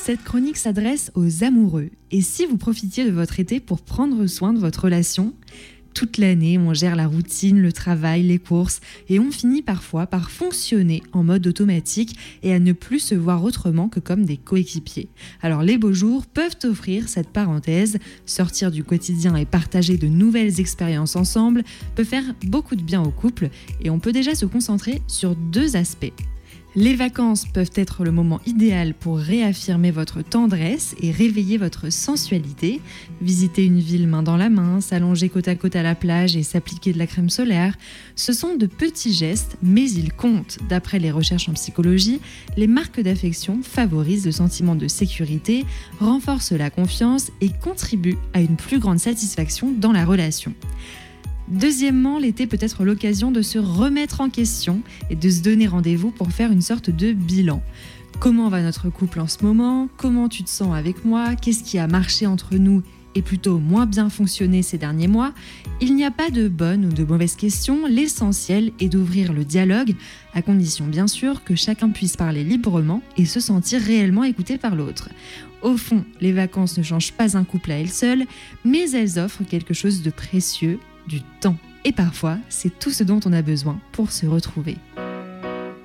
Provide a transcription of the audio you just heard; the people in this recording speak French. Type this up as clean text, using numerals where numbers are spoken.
Cette chronique s'adresse aux amoureux. Et si vous profitiez de votre été pour prendre soin de votre relation ? Toute l'année, on gère la routine, le travail, les courses, et on finit parfois par fonctionner en mode automatique et à ne plus se voir autrement que comme des coéquipiers. Alors les beaux jours peuvent offrir cette parenthèse, sortir du quotidien et partager de nouvelles expériences ensemble peut faire beaucoup de bien au couple, et on peut déjà se concentrer sur 2 aspects. Les vacances peuvent être le moment idéal pour réaffirmer votre tendresse et réveiller votre sensualité. Visiter une ville main dans la main, s'allonger côte à côte à la plage et s'appliquer de la crème solaire, ce sont de petits gestes, mais ils comptent. D'après les recherches en psychologie, les marques d'affection favorisent le sentiment de sécurité, renforcent la confiance et contribuent à une plus grande satisfaction dans la relation. Deuxièmement, l'été peut être l'occasion de se remettre en question et de se donner rendez-vous pour faire une sorte de bilan. Comment va notre couple en ce moment ? Comment tu te sens avec moi ? Qu'est-ce qui a marché entre nous et plutôt moins bien fonctionné ces derniers mois ? Il n'y a pas de bonnes ou de mauvaises questions, l'essentiel est d'ouvrir le dialogue, à condition bien sûr que chacun puisse parler librement et se sentir réellement écouté par l'autre. Au fond, les vacances ne changent pas un couple à elles seules, mais elles offrent quelque chose de précieux, du temps. Et parfois, c'est tout ce dont on a besoin pour se retrouver.